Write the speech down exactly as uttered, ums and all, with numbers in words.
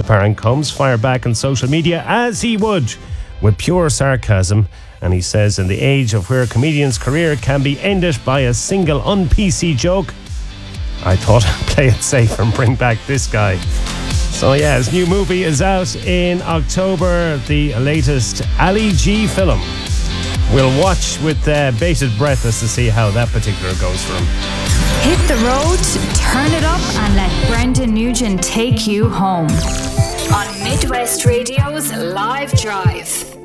Parent comes fire back on social media as he would, with pure sarcasm. And he says, in the age of where a comedian's career can be ended by a single un-P C joke, I thought I'd play it safe and bring back this guy. So yeah, his new movie is out in October, the latest Ali G film. We'll watch with uh, bated breath as to see how that particular goes for him. Hit the road, turn it up, and let Brendan Nugent take you home on Midwest Radio's Live Drive.